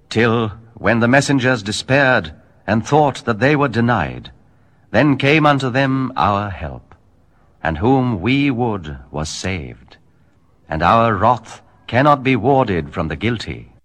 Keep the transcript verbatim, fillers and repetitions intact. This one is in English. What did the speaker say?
till, when the messengers despaired, and thought that they were denied, then came unto them our help, and whom we would was saved, and our wrath cannot be warded from the guilty.